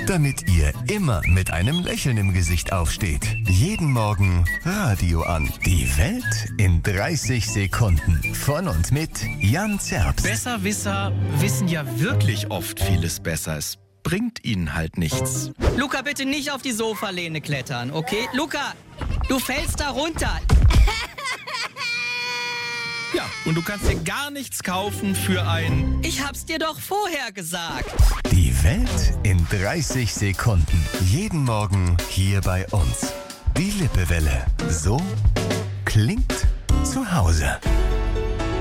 damit ihr immer mit einem Lächeln im Gesicht aufsteht. Jeden Morgen Radio an. Die Welt in 30 Sekunden. Von und mit Jan Zerbst. Besserwisser wissen ja wirklich oft vieles besser. Es bringt ihnen halt nichts. Luca, bitte nicht auf die Sofalehne klettern, okay? Luca, du fällst da runter. Ja, und du kannst dir gar nichts kaufen für ein... Ich hab's dir doch vorher gesagt. Die Welt in 30 Sekunden. Jeden Morgen hier bei uns. Die Lippewelle. So klingt zu Hause.